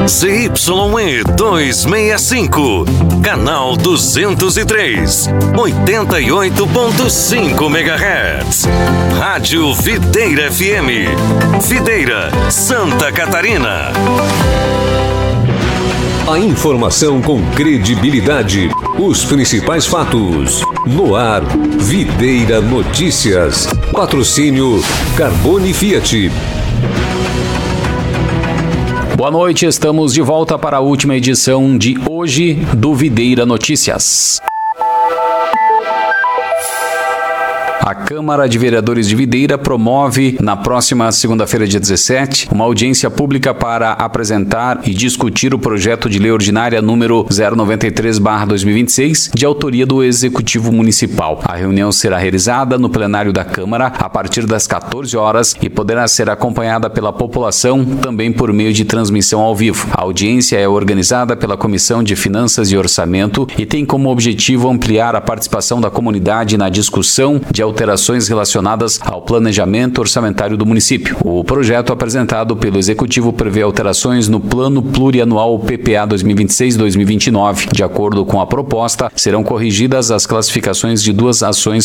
ZYE 265, canal 203, 88.5 MHz. Rádio Videira FM, Videira, Santa Catarina. A informação com credibilidade, os principais fatos. No ar, Videira Notícias. Patrocínio Carbone Fiat. Boa noite, estamos de volta para a última edição de hoje do Videira Notícias. A Câmara de Vereadores de Videira promove, na próxima segunda-feira, dia 17, uma audiência pública para apresentar e discutir o projeto de lei ordinária número 093/2026, de autoria do Executivo Municipal. A reunião será realizada no plenário da Câmara a partir das 14 horas e poderá ser acompanhada pela população também por meio de transmissão ao vivo. A audiência é organizada pela Comissão de Finanças e Orçamento e tem como objetivo ampliar a participação da comunidade na discussão de alterações relacionadas ao planejamento orçamentário do município. O projeto apresentado pelo Executivo prevê alterações no Plano Plurianual PPA 2026-2029. De acordo com a proposta, serão corrigidas as classificações de duas ações